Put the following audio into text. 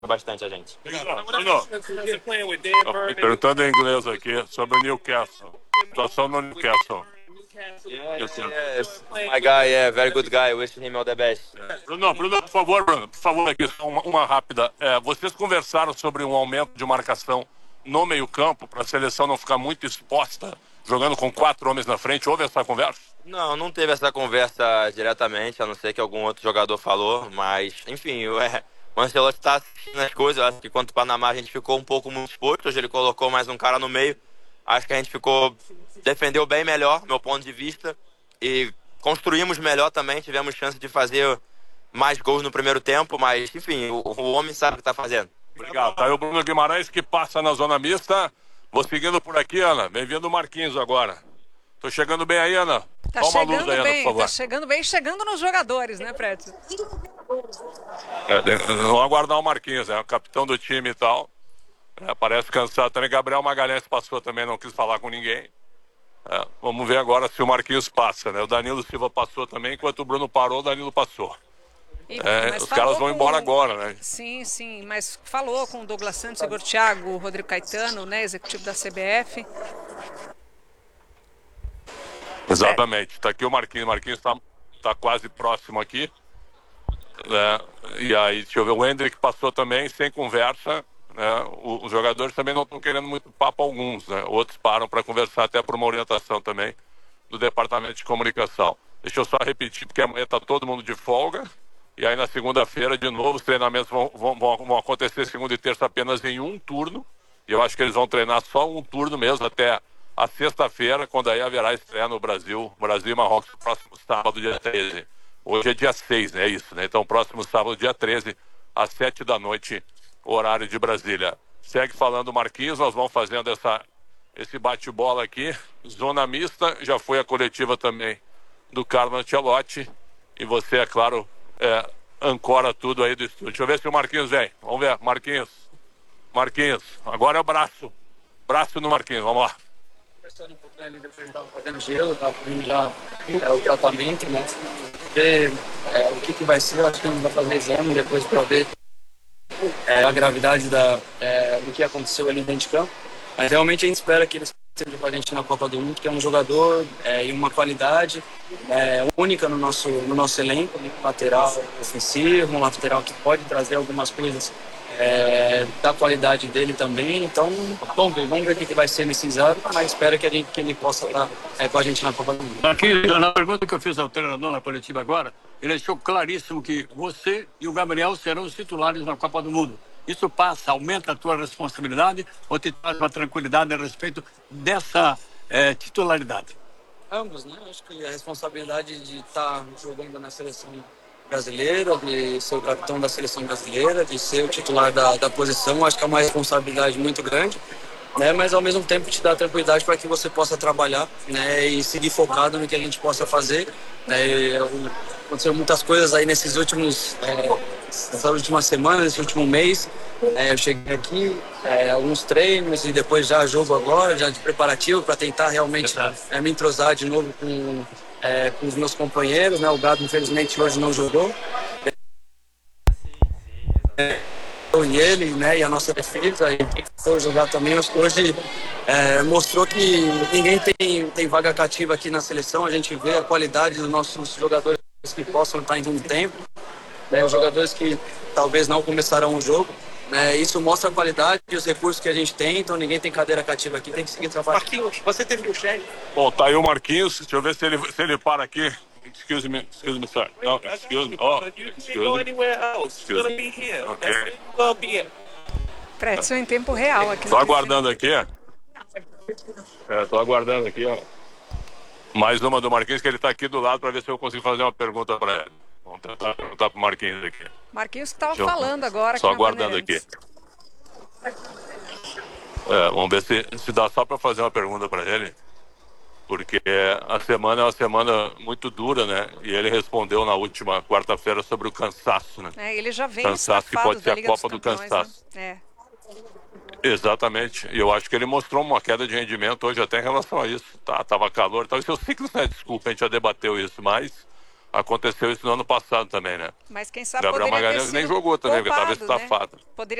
bastante a gente. Bruno, perguntando em inglês aqui sobre o Newcastle. Situação no Newcastle. Yes, yes. My guy, yeah, very good guy. Wish him all the best. Bruno, por favor, aqui só uma rápida. Vocês conversaram sobre um aumento de marcação no meio-campo para a seleção não ficar muito exposta, jogando com 4 homens na frente. Houve essa conversa? Não, não teve essa conversa diretamente, a não ser que algum outro jogador falou, mas, enfim, o Ancelotti está assistindo as coisas. Eu acho que quanto o Panamá a gente ficou um pouco muito exposto, hoje ele colocou mais um cara no meio. Acho que a gente defendeu bem melhor, meu ponto de vista, e construímos melhor também, tivemos chance de fazer mais gols no primeiro tempo, mas, enfim, o homem sabe o que está fazendo. Obrigado. Tá aí o Bruno Guimarães que passa na zona mista. Vou seguindo por aqui, Ana. Bem-vindo o Marquinhos agora. Tô chegando bem aí, Ana. Tá Toma a luz chegando aí, Ana, por bem, favor. tá chegando bem, chegando nos jogadores, né, Prédio? Vamos aguardar o Marquinhos, o capitão do time e tal. Parece cansado também. Gabriel Magalhães passou também, não quis falar com ninguém. Vamos ver agora se o Marquinhos passa, né? O Danilo Silva passou também, enquanto o Bruno parou, o Danilo passou. Os caras vão embora agora, né? Sim, sim, mas falou com o Douglas Santos, Igor Thiago, o Rodrigo Caetano, né, executivo da CBF. Exatamente, tá aqui o Marquinhos. Marquinhos tá quase próximo aqui. E aí, deixa eu ver, o Hendrick passou também, sem conversa. Os jogadores também não estão querendo muito papo alguns, né? Outros param para conversar até por uma orientação também do departamento de comunicação. Deixa eu só repetir, porque amanhã está todo mundo de folga. E aí na segunda-feira, de novo, os treinamentos vão acontecer segunda e terça apenas em um turno. E eu acho que eles vão treinar só um turno mesmo até a sexta-feira, quando aí haverá estreia no Brasil e Marrocos, no próximo sábado, dia 13. Hoje é dia 6, né? É isso, né? Então, próximo sábado, dia 13, às 7 da noite, horário de Brasília. Segue falando o Marquinhos, nós vamos fazendo esse bate-bola aqui. Zona mista, já foi a coletiva também do Carlo Ancelotti. E você, é claro, ancora tudo aí do estúdio. Deixa eu ver se o Marquinhos vem. Vamos ver, Marquinhos, agora é o braço. Braço no Marquinhos, vamos lá. Conversando um pouco ali, depois estava fazendo gelo, estava fazendo já o tratamento, né? Ver o que vai ser, eu acho que a gente vai fazer exame depois para ver a gravidade do que aconteceu ali dentro de campo. Mas realmente a gente espera que ele esteja com a gente na Copa do Mundo, que é um jogador e uma qualidade única no nosso elenco, né? Um lateral ofensivo, um lateral que pode trazer algumas coisas da qualidade dele também. Então, vamos ver o que vai ser nesse exame, mas espero que ele possa estar com a gente na Copa do Mundo. Aqui, na pergunta que eu fiz ao treinador na coletiva agora, ele deixou claríssimo que você e o Gabriel serão os titulares na Copa do Mundo. Isso aumenta a tua responsabilidade ou te traz uma tranquilidade a respeito dessa titularidade? Ambos, né? Acho que a responsabilidade de estar jogando na seleção brasileira, de ser o capitão da seleção brasileira, de ser o titular da posição, acho que é uma responsabilidade muito grande, né? Mas ao mesmo tempo te dá tranquilidade para que você possa trabalhar, né? E seguir focado no que a gente possa fazer, né? Aconteceram muitas coisas aí nessas últimas semanas, nesse último mês. Eu cheguei aqui, alguns treinos e depois já jogo agora, já de preparativo para tentar realmente me entrosar de novo com os meus companheiros, né? O Gado, infelizmente, hoje não jogou. E ele, né? E a nossa defesa, a gente foi jogar também. Hoje mostrou que ninguém tem vaga cativa aqui na seleção. A gente vê a qualidade dos nossos jogadores que possam estar em um tempo, né? Os jogadores que talvez não começarão o jogo. Isso mostra a qualidade e os recursos que a gente tem, então ninguém tem cadeira cativa aqui, tem que seguir trabalhando. Marquinhos, você teve o chefe? Bom, tá aí o Marquinhos, deixa eu ver se ele para aqui. Excuse me, sir. No, excuse me. Oh, excuse me. Okay. Prédio em tempo real aqui. Tô aguardando aqui. Tô aguardando aqui, ó. Mais uma do Marquinhos, que ele tá aqui do lado para ver se eu consigo fazer uma pergunta para ele. Vamos tentar perguntar pro Marquinhos aqui. Marquinhos que estava falando agora. Só aguardando aqui. Vamos ver se dá só para fazer uma pergunta para ele. Porque a semana é uma semana muito dura, né? E ele respondeu na última quarta-feira sobre o cansaço, né? Ele já vem cansaço que pode ser a Copa do Cansaço. Né? Exatamente. E eu acho que ele mostrou uma queda de rendimento hoje até em relação a isso. Tava calor, então isso eu sei que não é desculpa, a gente já debateu isso, mas Aconteceu isso no ano passado também, né? Mas quem sabe Gabriel poderia ter Magalhães nem sido jogou também, porque estava poupado, né? estafado. Poderia